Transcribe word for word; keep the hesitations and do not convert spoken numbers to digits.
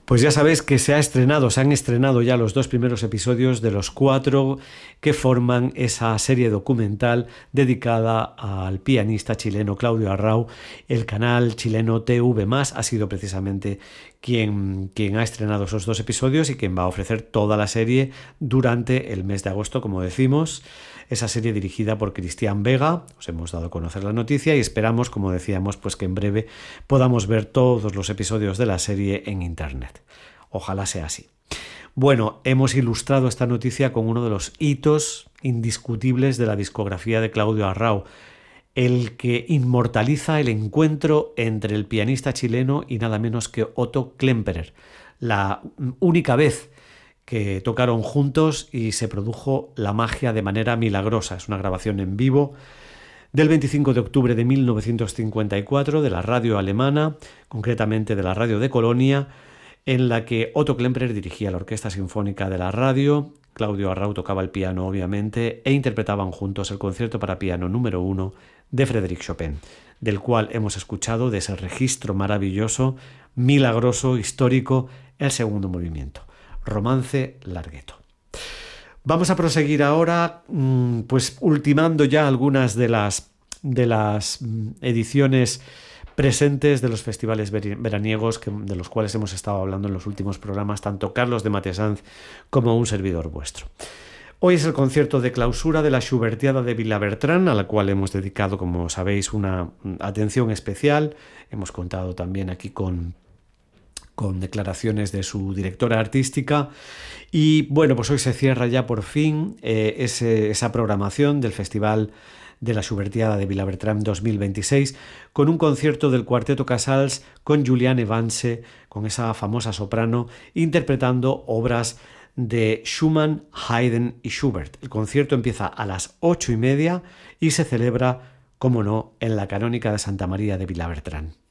Pues ya sabéis que se ha estrenado, se han estrenado ya los dos primeros episodios de los cuatro que forman esa serie documental dedicada al pianista chileno Claudio Arrau. El canal chileno T V más ha sido precisamente quien, quien ha estrenado esos dos episodios y quien va a ofrecer toda la serie durante el mes de agosto, como decimos. Esa serie dirigida por Cristian Vega, os hemos dado a conocer la noticia y esperamos, como decíamos, pues que en breve podamos ver todos los episodios de la serie en internet. Ojalá sea así. Bueno, hemos ilustrado esta noticia con uno de los hitos indiscutibles de la discografía de Claudio Arrau, el que inmortaliza el encuentro entre el pianista chileno y nada menos que Otto Klemperer, la única vez que tocaron juntos y se produjo la magia de manera milagrosa. Es una grabación en vivo del veinticinco de octubre de mil novecientos cincuenta y cuatro de la radio alemana, concretamente de la radio de Colonia, en la que Otto Klemperer dirigía la Orquesta Sinfónica de la radio, Claudio Arrau tocaba el piano obviamente e interpretaban juntos el concierto para piano número uno de Frédéric Chopin, del cual hemos escuchado, de ese registro maravilloso, milagroso, histórico, el segundo movimiento. Romance largueto. Vamos a proseguir ahora, pues ultimando ya algunas de las, de las ediciones presentes de los festivales veraniegos que, de los cuales hemos estado hablando en los últimos programas, tanto Carlos de Matesanz como un servidor vuestro. Hoy es el concierto de clausura de la Schubertiada de Villabertrán, a la cual hemos dedicado, como sabéis, una atención especial. Hemos contado también aquí con con declaraciones de su directora artística y bueno, pues hoy se cierra ya por fin eh, ese, esa programación del Festival de la Schubertiada de Villabertrán dos mil veintiséis con un concierto del Cuarteto Casals con Juliane Evanse, con esa famosa soprano, interpretando obras de Schumann, Haydn y Schubert. El concierto empieza a las ocho y media y se celebra, como no, en la Canónica de Santa María de Villabertrán.